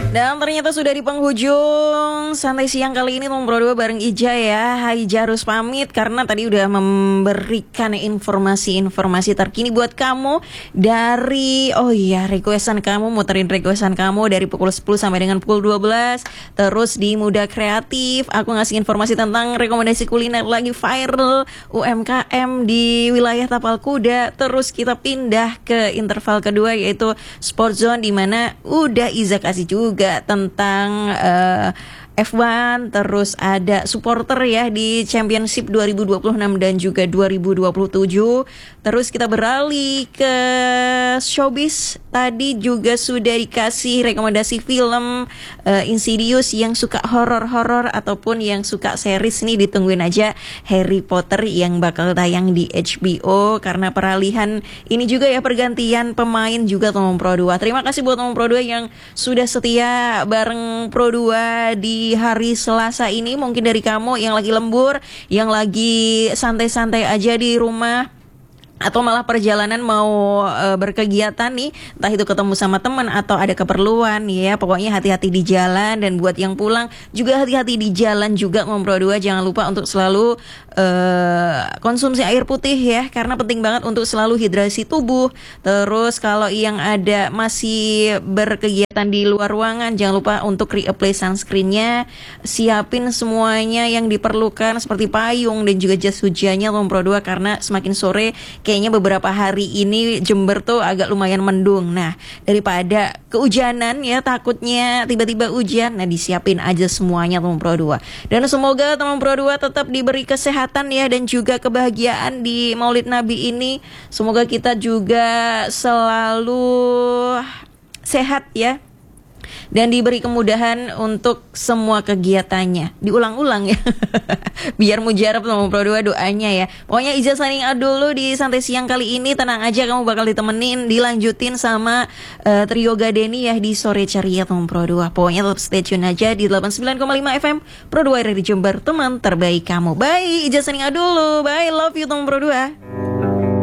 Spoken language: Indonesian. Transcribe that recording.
Dan ternyata sudah di penghujung santai siang kali ini nomor 2 bareng Ija ya. Hai Ija harus pamit karena tadi udah memberikan informasi-informasi terkini buat kamu dari requestan kamu, muterin requestan kamu dari pukul 10 sampai dengan pukul 12. Terus di Muda Kreatif aku ngasih informasi tentang rekomendasi kuliner lagi viral UMKM di wilayah Tapal Kuda. Terus kita pindah ke interval kedua yaitu Sport Zone di mana udah Iza kasih juga tentang F1, terus ada supporter ya di Championship 2026 dan juga 2027. Terus kita beralih ke showbiz. Tadi juga sudah dikasih rekomendasi film Insidious yang suka horor-horor ataupun yang suka series nih, ditungguin aja Harry Potter yang bakal tayang di HBO karena peralihan ini juga ya, pergantian pemain juga Tomom Pro 2. Terima kasih buat Tomom Pro 2 yang sudah setia bareng Pro 2 di hari Selasa ini. Mungkin dari kamu yang lagi lembur, yang lagi santai-santai aja di rumah, atau malah perjalanan mau berkegiatan nih, entah itu ketemu sama teman atau ada keperluan ya, pokoknya hati-hati di jalan. Dan buat yang pulang juga hati-hati di jalan juga Ngompro 2. Jangan lupa untuk selalu konsumsi air putih ya, karena penting banget untuk selalu hidrasi tubuh. Terus kalau yang ada masih berkegiatan di luar ruangan, jangan lupa untuk reapply sunscreennya. Siapin semuanya yang diperlukan seperti payung dan juga jas hujannya Ngompro 2, karena semakin sore kayaknya beberapa hari ini Jember tuh agak lumayan mendung. Nah, daripada kehujanan ya, takutnya tiba-tiba hujan, nah disiapin aja semuanya teman Pro 2. Dan semoga teman Pro 2 tetap diberi kesehatan ya, dan juga kebahagiaan di Maulid Nabi ini. Semoga kita juga selalu sehat ya, dan diberi kemudahan untuk semua kegiatannya. Diulang-ulang ya biar mujarab sama Pro 2 doanya ya. Pokoknya Iza signing out dulu di santai siang kali ini. Tenang aja, kamu bakal ditemenin, dilanjutin sama Trio Gadeni ya di sore ceria sama Pro 2. Pokoknya tetap stay tune aja di 89,5 FM Pro 2 dari Jember, teman terbaik kamu. Bye, Iza signing out dulu. Bye, love you teman Pro 2.